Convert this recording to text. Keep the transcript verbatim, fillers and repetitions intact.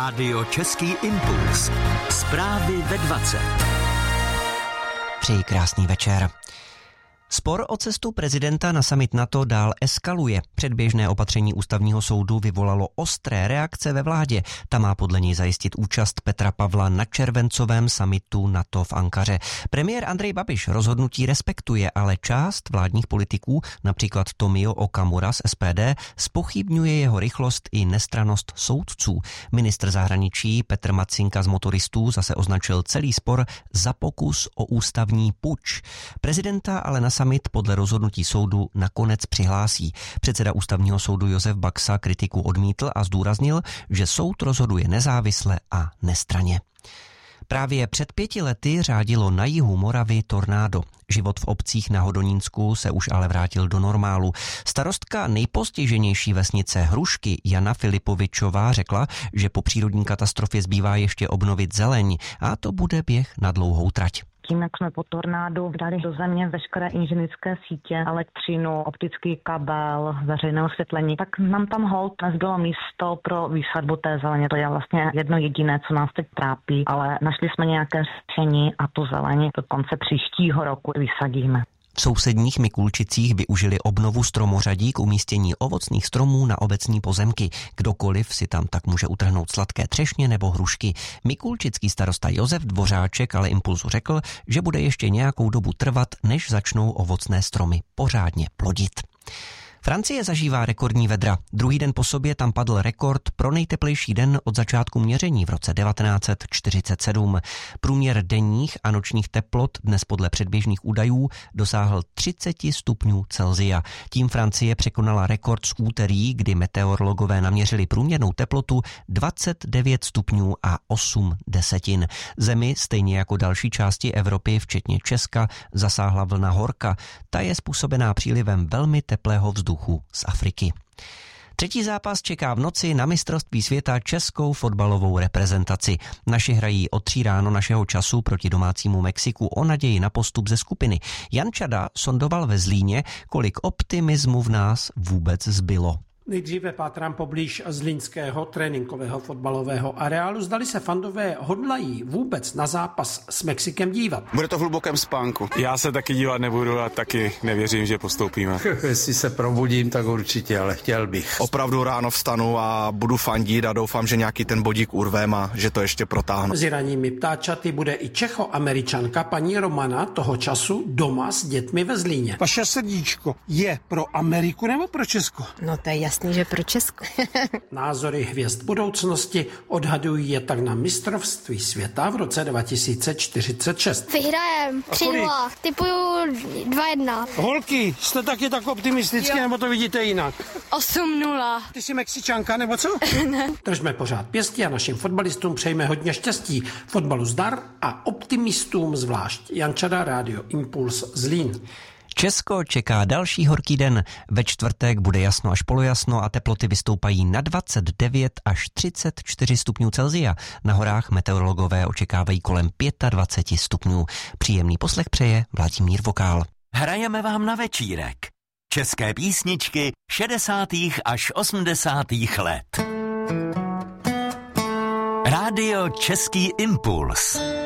Rádio Český impuls. Zprávy ve dvacet. Přeji krásný večer. Spor o cestu prezidenta na summit NATO dál eskaluje. Předběžné opatření ústavního soudu vyvolalo ostré reakce ve vládě. Ta má podle něj zajistit účast Petra Pavla na červencovém summitu NATO v Ankaře. Premiér Andrej Babiš rozhodnutí respektuje, ale část vládních politiků, například Tomio Okamura z S P D, zpochybňuje jeho rychlost i nestrannost soudců. Ministr zahraničí Petr Macinka z Motoristů zase označil celý spor za pokus o ústavní puč. Prezidenta ale na summit podle rozhodnutí soudu nakonec přihlásí. Předseda ústavního soudu Josef Baxa kritiku odmítl a zdůraznil, že soud rozhoduje nezávisle a nestranně. Právě před pěti lety řádilo na jihu Moravy tornádo. Život v obcích na Hodonínsku se už ale vrátil do normálu. Starostka nejpostiženější vesnice Hrušky Jana Filipovičová řekla, že po přírodní katastrofě zbývá ještě obnovit zeleň a to bude běh na dlouhou trať. Tím, jak jsme po tornádu dali do země veškeré inženýrské sítě, elektřinu, optický kabel, veřejné osvětlení, tak nám tam holt nezbylo místo pro výsadbu té zeleně. To je vlastně jedno jediné, co nás teď trápí, ale našli jsme nějaké řešení a tu zeleň do konce příštího roku vysadíme. V sousedních Mikulčicích využili obnovu stromořadí k umístění ovocných stromů na obecní pozemky. Kdokoliv si tam tak může utrhnout sladké třešně nebo hrušky. Mikulčický starosta Josef Dvořáček ale Impulsu řekl, že bude ještě nějakou dobu trvat, než začnou ovocné stromy pořádně plodit. Francie zažívá rekordní vedra. Druhý den po sobě tam padl rekord pro nejteplejší den od začátku měření v roce devatenáct set čtyřicet sedm. Průměr denních a nočních teplot dnes podle předběžných údajů dosáhl třicet stupňů Celsia. Tím Francie překonala rekord z úterý, kdy meteorologové naměřili průměrnou teplotu dvacet devět stupňů a osm desetin. Zemi, stejně jako další části Evropy, včetně Česka, zasáhla vlna horka. Ta je způsobená přílivem velmi teplého vzduchu z Afriky. Třetí zápas čeká v noci na mistrovství světa českou fotbalovou reprezentaci. Naši hrají od tří ráno našeho času proti domácímu Mexiku o naději na postup ze skupiny. Jan Čada sondoval ve Zlíně, kolik optimismu v nás vůbec zbylo. Nejdříve pátrám poblíž zlínského tréninkového fotbalového areálu. Zdali se fandové hodlají vůbec na zápas s Mexikem dívat. Bude to v hlubokém spánku. Já se taky dívat nebudu a taky nevěřím, že postoupíme. Jestli se probudím, tak určitě, ale chtěl bych. Opravdu ráno vstanu a budu fandit a doufám, že nějaký ten bodík urvem a že to ještě protáhnu. Mezi ranními ptáčaty bude i Čecho-Američanka paní Romana, toho času doma s dětmi ve Zlíně. Vaše srdíčko je pro Ameriku nebo pro Česko? No to je jasný, že pro Česko. Názory hvězd budoucnosti odhadují je tak na mistrovství světa v roce dva tisíce čtyřicet šest. Vyhrajem tři nula, tipuju dva jedna. Holky, jste taky tak optimisticky, nebo to vidíte jinak? osm nula. Ty jsi Mexičanka, nebo co? Ne. Držme pořád pěstí a našim fotbalistům přejme hodně štěstí. Fotbalu zdar a optimistům zvlášť. Jan Čada, Rádio Impuls, Zlín. Česko čeká další horký den. Ve čtvrtek bude jasno až polojasno a teploty vystoupají na dvacet devět až třicet čtyři stupňů Celsia. Na horách meteorologové očekávají kolem dvacet pět stupňů. Příjemný poslech přeje Vladimír Vokál. Hrajeme vám na večírek. České písničky šedesátých až osmdesátých let. Rádio Český impuls.